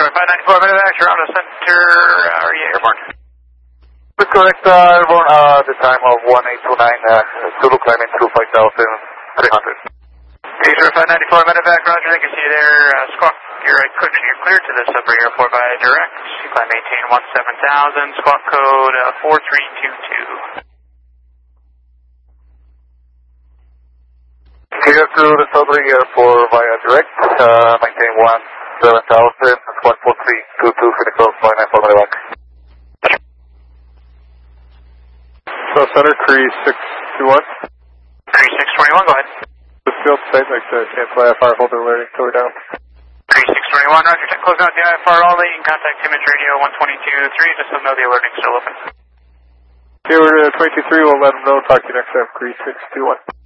Detroit 594, medevac, Toronto Center, are you airborne? That's correct, airborne, the time of 1829, Zulu climbing through 5,300. Detroit 594, medevac, roger, I can see you there, Squawk, you're cleared to the Sudbury Airport by direct, climb maintain 17,000, squawk code 4322. Clear to the Sudbury Airport via direct, maintain 17,000, squawk 4322, critical 594 medevac. So center, Cree 621. Cree 621, go ahead. The field site, like to cancel IFR, hold the alerting till we're down. Cree 621, roger, closing out the IFR only, you can contact Image Radio 122.3, just so know the alerting's still open. Okay, we're at 22.3, we'll let them know, talk to you next time, Cree 621.